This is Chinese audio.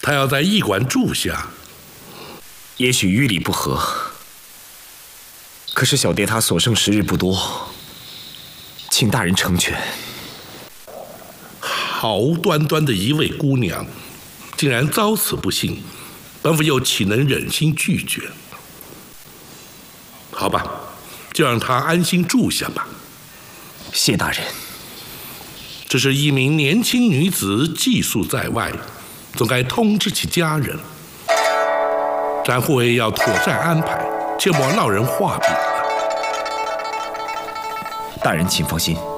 他要在驿馆住下。 也许于理不合，可是小蝶她所剩时日不多，请大人成全。 好端端的一位姑娘，竟然遭此不幸，本府又岂能忍心拒绝？好吧，就让她安心住下吧。 谢大人。 这是一名年轻女子寄宿在外，总该通知其家人。展护卫要妥善安排，切莫落人话柄了。 大人请放心。